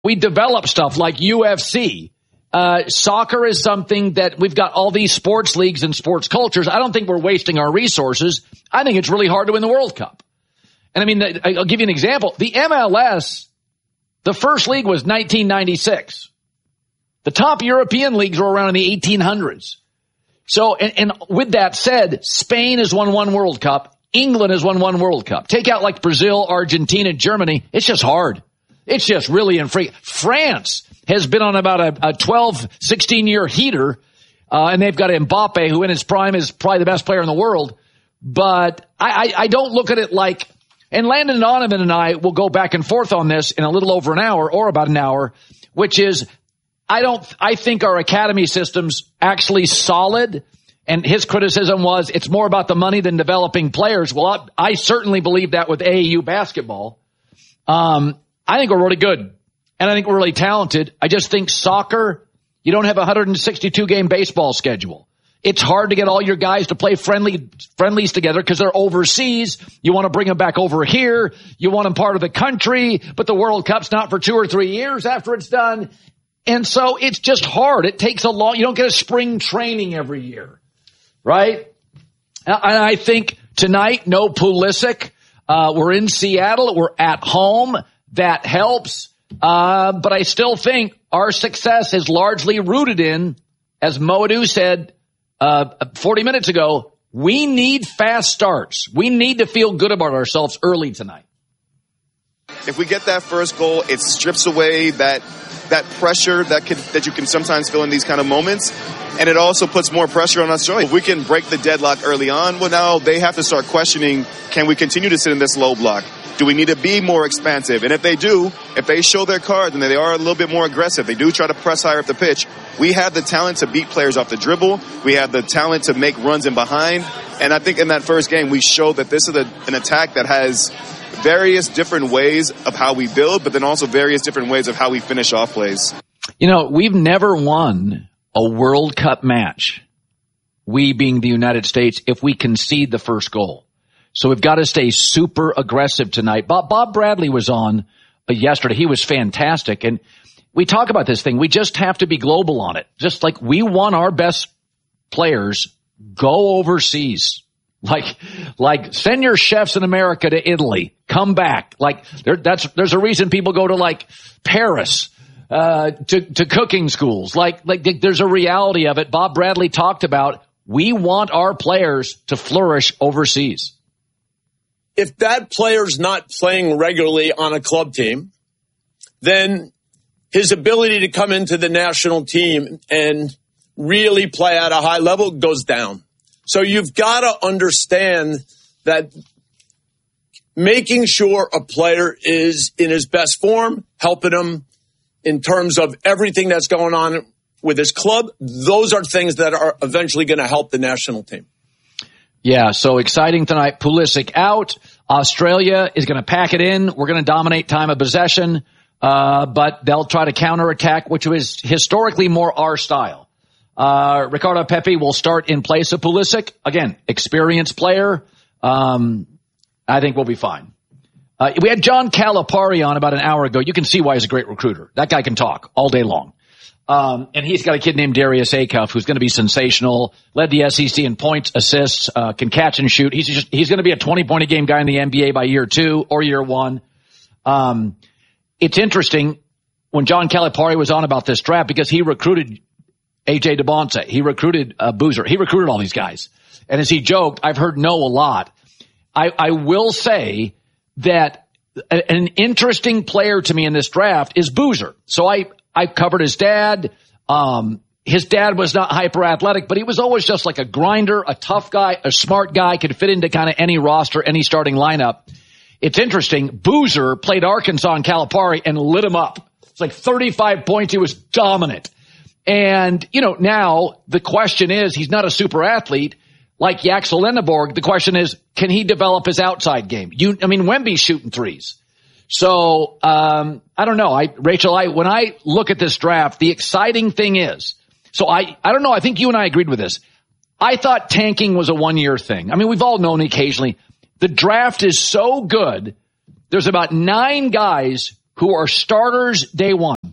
we develop stuff like UFC. Soccer is something that we've got all these sports leagues and sports cultures. I don't think we're wasting our resources. I think it's really hard to win the World Cup. And I mean, I'll give you an example. The MLS, the first league was 1996. The top European leagues were around in the 1800s. So, and with that said, Spain has won one World Cup. England has won one World Cup. Take out like Brazil, Argentina, Germany. It's just hard. It's just really infrequent. France has been on about a 12, 16-year heater, and they've got Mbappe, who in his prime is probably the best player in the world. But I don't look at it like, and Landon Donovan and I will go back and forth on this in a little over an hour or about an hour, which is I think our academy system's actually solid. And his criticism was it's more about the money than developing players. Well, I certainly believe that with AAU basketball. I think we're really good. And I think we're really talented. I just think soccer, you don't have a 162-game baseball schedule. It's hard to get all your guys to play friendlies together because they're overseas. You want to bring them back over here. You want them part of the country, but the World Cup's not for 2 or 3 years after it's done. And so it's just hard. It takes a long, you don't get a spring training every year, right? And I think tonight, no Pulisic. We're in Seattle. We're at home. That helps. But I still think our success is largely rooted in, as Moadou said 40 minutes ago, we need fast starts. We need to feel good about ourselves early tonight. If we get that first goal, it strips away that pressure that you can sometimes feel in these kind of moments, and it also puts more pressure on Australia. If we can break the deadlock early on, well, now they have to start questioning, can we continue to sit in this low block? Do we need to be more expansive? And if they do, if they show their cards and they are a little bit more aggressive, they do try to press higher up the pitch, we have the talent to beat players off the dribble. We have the talent to make runs in behind. And I think in that first game, we showed that this is an attack that has various different ways of how we build, but then also various different ways of how we finish off plays. You know, we've never won a World Cup match, we being the United States, if we concede the first goal. So we've got to stay super aggressive tonight. Bob Bradley was on yesterday. He was fantastic. And we talk about this thing. We just have to be global on it. Just like we want our best players go overseas. Like send your chefs in America to Italy. Come back. Like there's a reason people go to like Paris, to cooking schools. Like there's a reality of it. Bob Bradley talked about we want our players to flourish overseas. If that player's not playing regularly on a club team, then his ability to come into the national team and really play at a high level goes down. So you've got to understand that making sure a player is in his best form, helping him in terms of everything that's going on with his club, those are things that are eventually going to help the national team. Yeah, so exciting tonight. Pulisic out. Australia is going to pack it in. We're going to dominate time of possession, but they'll try to counterattack, which was historically more our style. Ricardo Pepi will start in place of Pulisic. Again, experienced player. I think we'll be fine. We had John Calipari on about an hour ago. You can see why he's a great recruiter. That guy can talk all day long. And he's got a kid named Darius Acuff who's going to be sensational, led the SEC in points, assists, can catch and shoot. He's going to be a 20-point-a-game guy in the NBA by year 2 or year 1. It's interesting when John Calipari was on about this draft because he recruited A.J. DeBonce. He recruited Boozer. He recruited all these guys. And as he joked, I've heard no a lot. I will say that an interesting player to me in this draft is Boozer. So I covered his dad. His dad was not hyper athletic, but he was always just like a grinder, a tough guy, a smart guy, could fit into kind of any roster, any starting lineup. It's interesting. Boozer played Arkansas and Calipari and lit him up. It's like 35 points. He was dominant. And, you know, now the question is, he's not a super athlete like Yaxel Lenneborg. The question is, can he develop his outside game? Wemby's shooting threes. So, I don't know. Rachel, when I look at this draft, the exciting thing is, so I don't know. I think you and I agreed with this. I thought tanking was a 1-year thing. I mean, we've all known occasionally. The draft is so good. There's about 9 guys who are starters day one.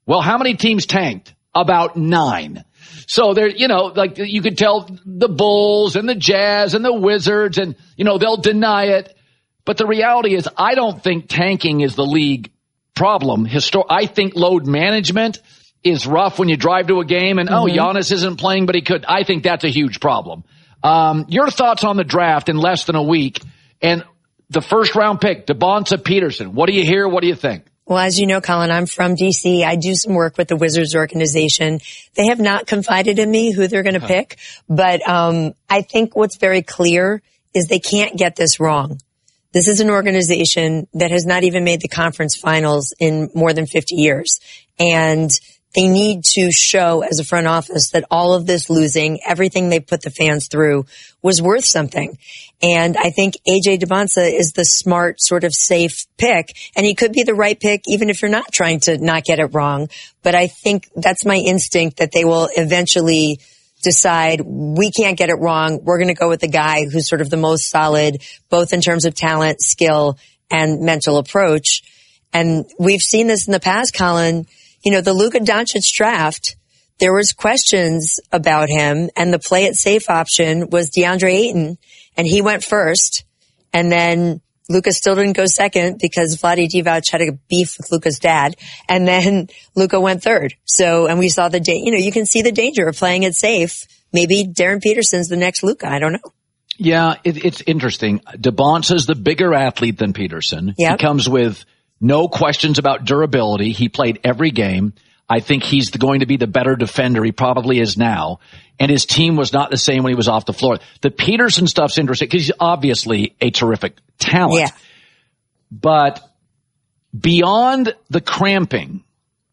Well, how many teams tanked? About 9. So there, like you could tell the Bulls and the Jazz and the Wizards and, they'll deny it. But the reality is I don't think tanking is the league problem. I think load management is rough when you drive to a game and, Giannis isn't playing, but he could. I think that's a huge problem. Your thoughts on the draft in less than a week and the first round pick, Devonta Peterson. What do you hear? What do you think? Well, as you know, Colin, I'm from D.C. I do some work with the Wizards organization. They have not confided in me who they're going to pick, but I think what's very clear is they can't get this wrong. This is an organization that has not even made the conference finals in more than 50 years. And they need to show as a front office that all of this losing, everything they put the fans through was worth something. And I think A.J. Dybantsa is the smart, sort of safe pick. And he could be the right pick even if you're not trying to not get it wrong. But I think that's my instinct that they will eventually decide we can't get it wrong. We're going to go with the guy who's sort of the most solid, both in terms of talent, skill, and mental approach. And we've seen this in the past, Colin. The Luka Doncic draft, there was questions about him, and the play it safe option was DeAndre Ayton, and he went first. And then Luka still didn't go second because Vlade Divac had a beef with Luka's dad. And then Luka went third. So, and we saw you can see the danger of playing it safe. Maybe Darren Peterson's the next Luka. I don't know. Yeah, it's interesting. Dybantsa's the bigger athlete than Peterson. Yep. He comes with no questions about durability. He played every game. I think he's going to be the better defender. He probably is now. And his team was not the same when he was off the floor. The Peterson stuff's interesting because he's obviously a terrific talent. Yeah. But beyond the cramping,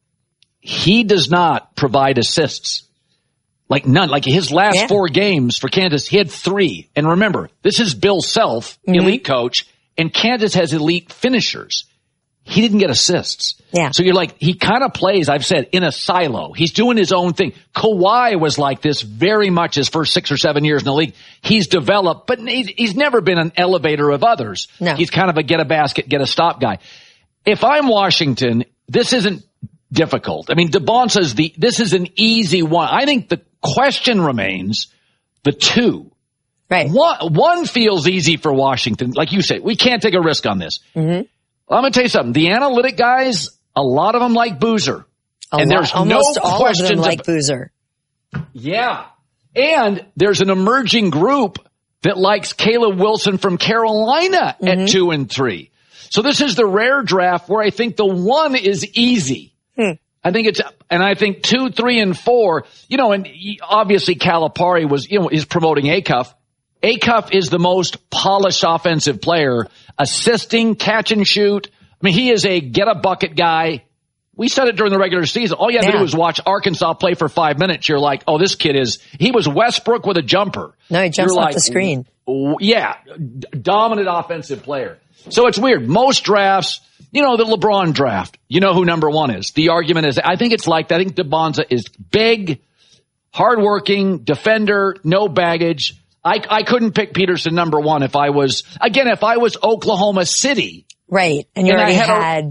he does not provide assists. Like none. Like his last 4 games for Kansas, he had 3. And remember, this is Bill Self, elite coach, and Kansas has elite finishers. He didn't get assists. Yeah. So you're like, he kind of plays, I've said, in a silo. He's doing his own thing. Kawhi was like this very much his first 6 or 7 years in the league. He's developed, but he's never been an elevator of others. No. He's kind of a get a basket, get a stop guy. If I'm Washington, this isn't difficult. I mean, Dybantsa's this is an easy one. I think the question remains the 2. Right. One feels easy for Washington. Like you say, we can't take a risk on this. Mm-hmm. I'm going to tell you something. The analytic guys, a lot of them like Boozer. There's almost no all questions of them like Boozer. Yeah. And there's an emerging group that likes Caleb Wilson from Carolina at 2 and 3. So this is the rare draft where I think the 1 is easy. I think 2, 3, and 4, and obviously Calipari is promoting Acuff. Acuff is the most polished offensive player, assisting, catch and shoot. I mean, he is a get a bucket guy. We said it during the regular season. All you had to do was watch Arkansas play for 5 minutes. You're like, oh, this kid he was Westbrook with a jumper. No, he jumps off the screen. Yeah. Dominant offensive player. So it's weird. Most drafts, the LeBron draft, who number 1 is. The argument is, I think Dybantsa is big, hardworking, defender, no baggage. I couldn't pick Peterson number 1 if I was Oklahoma City. Right. And you already had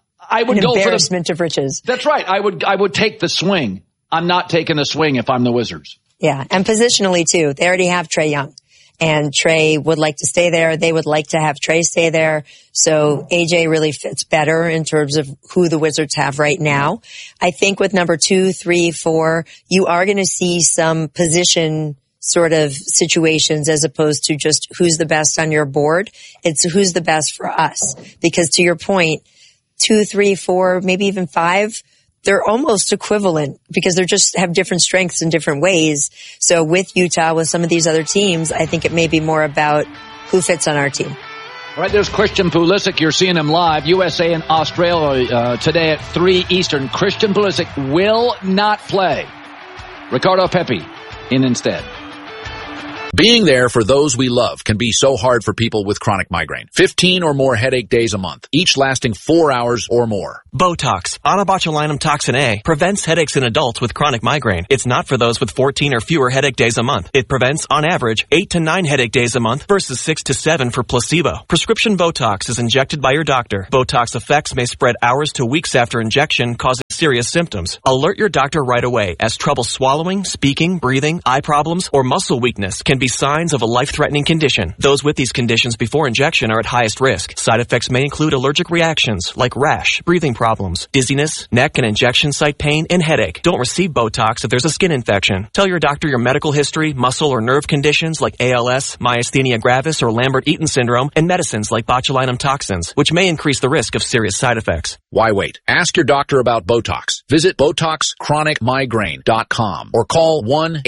I would go embarrassment of riches. That's right. I would take the swing. I'm not taking the swing if I'm the Wizards. Yeah. And positionally too. They already have Trae Young. And Trae would like to stay there. They would like to have Trae stay there. So AJ really fits better in terms of who the Wizards have right now. I think with number 2, 3, 4, you are going to see some position sort of situations as opposed to just who's the best on your board. It's who's the best for us. Because to your point, 2, 3, 4, maybe even 5, they're almost equivalent because they just have different strengths in different ways. So with Utah, with some of these other teams, I think it may be more about who fits on our team. All right, there's Christian Pulisic. You're seeing him live. USA and Australia today at 3 Eastern. Christian Pulisic will not play. Ricardo Pepi in instead. Being there for those we love can be so hard for people with chronic migraine. 15 or more headache days a month, each lasting 4 hours or more. Botox, onabotulinum toxin A, prevents headaches in adults with chronic migraine. It's not for those with 14 or fewer headache days a month. It prevents, on average, 8 to 9 headache days a month versus 6 to 7 for placebo. Prescription Botox is injected by your doctor. Botox effects may spread hours to weeks after injection, causing serious symptoms. Alert your doctor right away, as trouble swallowing, speaking, breathing, eye problems, or muscle weakness can be signs of a life-threatening condition. Those with these conditions before injection are at highest risk. Side effects may include allergic reactions like rash, breathing problems, dizziness, neck and injection site pain, and headache. Don't receive Botox if there's a skin infection. Tell your doctor your medical history, muscle or nerve conditions like ALS, myasthenia gravis, or Lambert-Eaton syndrome, and medicines like botulinum toxins, which may increase the risk of serious side effects. Why wait? Ask your doctor about Botox. Visit BotoxChronicMigraine.com or call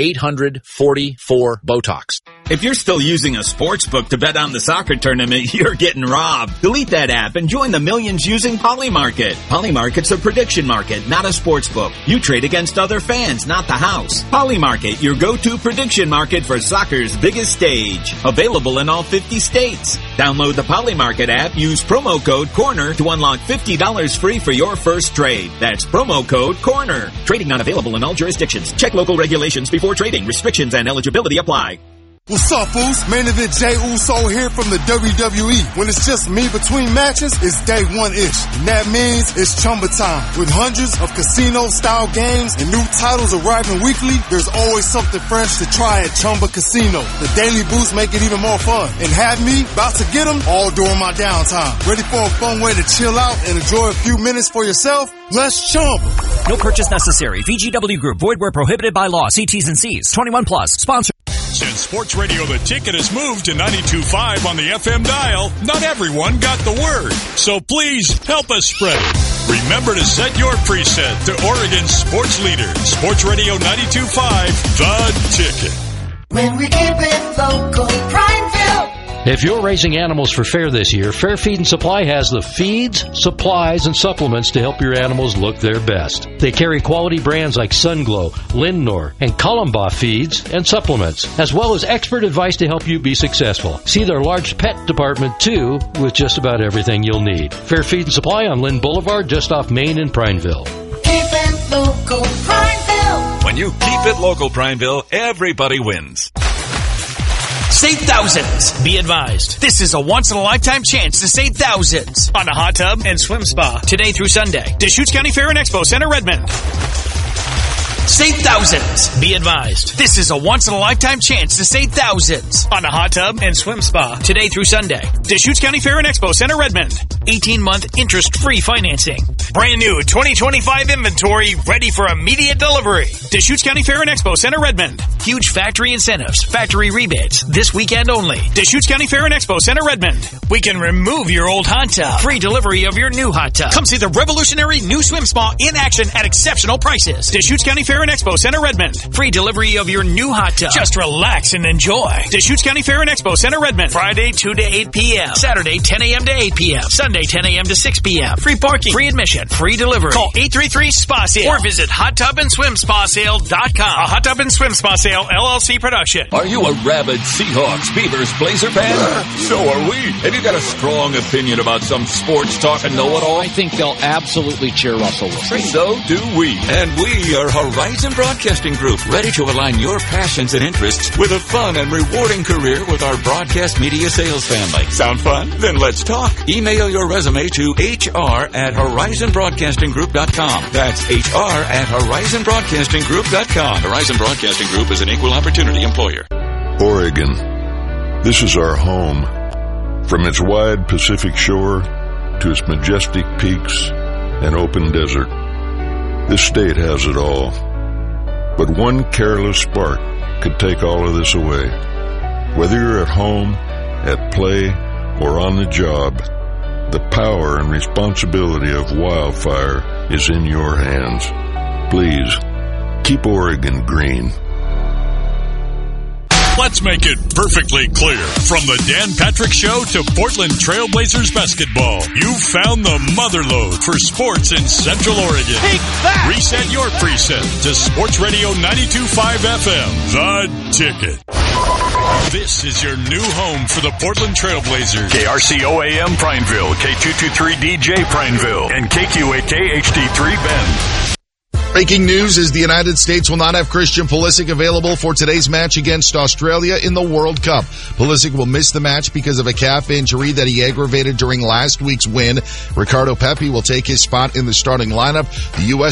1-800-44-BOTOX. If you're still using a sports book to bet on the soccer tournament, you're getting robbed. Delete that app and join the millions using Polymarket. Polymarket's a prediction market, not a sports book. You trade against other fans, not the house. Polymarket, your go-to prediction market for soccer's biggest stage. Available in all 50 states. Download the Polymarket app, use promo code CORNER to unlock $50 free for your first trade. That's promo code CORNER. Trading not available in all jurisdictions. Check local regulations before trading. Restrictions and eligibility apply. What's up, fools? Main event Jey Uso here from the WWE. When it's just me between matches, it's day one-ish. And that means it's Chumba time. With hundreds of casino-style games and new titles arriving weekly, there's always something fresh to try at Chumba Casino. The daily boosts make it even more fun. And have me about to get them all during my downtime. Ready for a fun way to chill out and enjoy a few minutes for yourself? Let's Chumba. No purchase necessary. VGW Group. Void where prohibited by law. See T's and C's. 21 plus. Sponsor. Since Sports Radio The Ticket has moved to 92.5 on the FM dial, not everyone got the word. So please help us spread it. Remember to set your preset to Oregon's sports leader, Sports Radio 92.5, The Ticket. When we keep it local, Prineville. If you're raising animals for fair this year, Fair Feed and Supply has the feeds, supplies, and supplements to help your animals look their best. They carry quality brands like Sunglow, Lindnor, and Columbaugh feeds and supplements, as well as expert advice to help you be successful. See their large pet department, too, with just about everything you'll need. Fair Feed and Supply on Lynn Boulevard, just off Main in Prineville. Keep it local, Prineville. When you keep it local, Prineville, everybody wins. Save thousands. Be advised, this is a once-in-a-lifetime chance to save thousands on a hot tub and swim spa today through Sunday. Deschutes County Fair and Expo Center, Redmond. Save thousands. Be advised, this is a once-in-a-lifetime chance to save thousands on a hot tub and swim spa today through Sunday. Deschutes County Fair and Expo Center, Redmond. 18-month interest-free financing. Brand new 2025 inventory ready for immediate delivery. Deschutes County Fair and Expo Center, Redmond. Huge factory incentives, factory rebates, this weekend only. Deschutes County Fair and Expo Center, Redmond. We can remove your old hot tub. Free delivery of your new hot tub. Come see the revolutionary new swim spa in action at exceptional prices. Deschutes County Fair and Expo Center, Redmond. Free delivery of your new hot tub. Just relax and enjoy. Deschutes County Fair and Expo Center, Redmond. Friday 2 to 8 p.m. Saturday 10 a.m. to 8 p.m. Sunday 10 a.m. to 6 p.m. Free parking, free admission, free delivery. Call 833-SPA-SALE or visit HotTubAndSwimSpaSale.com. A Hot Tub and Swim Spa Sale LLC production. Are you a rabid Seahawks, Beavers, Blazer fan? So are we. Have you got a strong opinion about some sports talk and know-it-all? I think they'll absolutely cheer Russell Wilson. So do we. And we are Horizon Broadcasting Group, ready to align your passions and interests with a fun and rewarding career with our broadcast media sales family. Sound fun? Then let's talk. Email your resume to hr@horizonbroadcastinggroup.com. That's hr@horizonbroadcastinggroup.com. Horizon Broadcasting Group is an equal opportunity employer. Oregon. This is our home. From its wide Pacific shore to its majestic peaks and open desert, this state has it all. But one careless spark could take all of this away. Whether you're at home, at play, or on the job, the power and responsibility of wildfire is in your hands. Please, keep Oregon green. Let's make it perfectly clear. From the Dan Patrick Show to Portland Trailblazers basketball, you've found the motherlode for sports in Central Oregon. Take that! Reset your preset to Sports Radio 92.5 FM, The Ticket. This is your new home for the Portland Trailblazers. KRCOAM Prineville, K223DJ Prineville, and KQAK HD3 Bend. Breaking news is the United States will not have Christian Pulisic available for today's match against Australia in the World Cup. Pulisic will miss the match because of a calf injury that he aggravated during last week's win. Ricardo Pepi will take his spot in the starting lineup. The U.S.